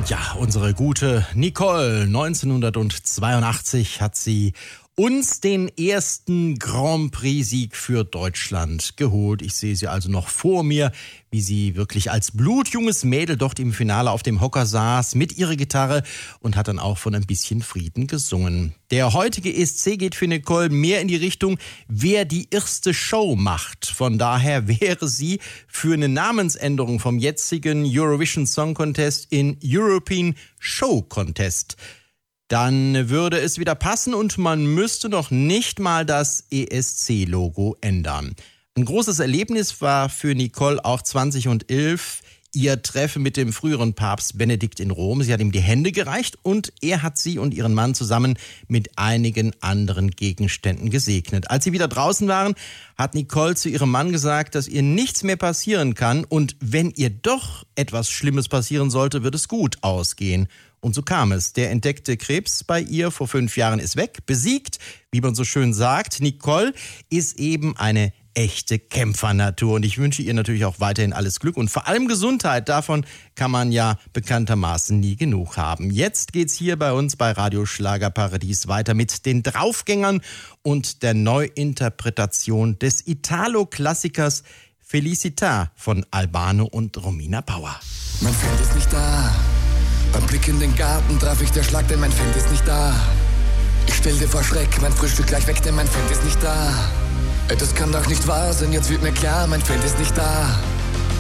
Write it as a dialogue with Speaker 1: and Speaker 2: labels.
Speaker 1: Ja, unsere gute Nicole, 1982 hat sie uns den ersten Grand Prix-Sieg für Deutschland geholt. Ich sehe sie also noch vor mir, wie sie wirklich als blutjunges Mädel dort im Finale auf dem Hocker saß mit ihrer Gitarre und hat dann auch von ein bisschen Frieden gesungen. Der heutige ESC geht für Nicole mehr in die Richtung, wer die erste Show macht. Von daher wäre sie für eine Namensänderung vom jetzigen Eurovision Song Contest in European Show Contest. Dann würde es wieder passen und man müsste noch nicht mal das ESC-Logo ändern. Ein großes Erlebnis war für Nicole auch 2011 ihr Treffen mit dem früheren Papst Benedikt in Rom. Sie hat ihm die Hände gereicht und er hat sie und ihren Mann zusammen mit einigen anderen Gegenständen gesegnet. Als sie wieder draußen waren, hat Nicole zu ihrem Mann gesagt, dass ihr nichts mehr passieren kann und wenn ihr doch etwas Schlimmes passieren sollte, wird es gut ausgehen. Und so kam es. Der entdeckte Krebs bei ihr vor 5 Jahren ist weg, besiegt, wie man so schön sagt. Nicole ist eben eine echte Kämpfernatur und ich wünsche ihr natürlich auch weiterhin alles Glück und vor allem Gesundheit. Davon kann man ja bekanntermaßen nie genug haben. Jetzt geht's hier bei uns bei Radio Schlagerparadies weiter mit den Draufgängern und der Neuinterpretation des Italo-Klassikers Felicità von Albano und Romina Power.
Speaker 2: Mein Freund ist nicht da. Beim Blick in den Garten traf ich der Schlag, denn mein Freund ist nicht da. Ich stellte vor Schreck mein Frühstück gleich weg, denn mein Freund ist nicht da. Das kann doch nicht wahr sein, jetzt wird mir klar, mein Freund ist nicht da.